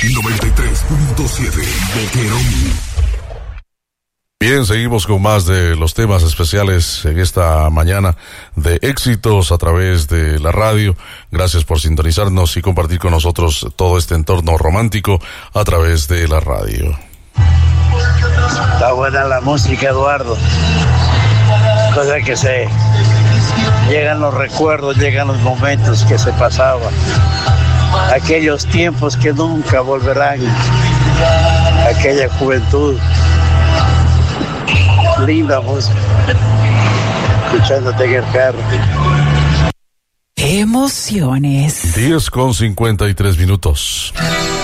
El 93.7 Boquerón. Bien, seguimos con más de los temas especiales en esta mañana de éxitos a través de la radio. Gracias por sintonizarnos y compartir con nosotros todo este entorno romántico a través de la radio. Está buena la música, Eduardo. Cosa que llegan los recuerdos, llegan los momentos que se pasaban. Aquellos tiempos que nunca volverán. Aquella juventud. Linda música. Escuchándote en el carro. Emociones. 10:53.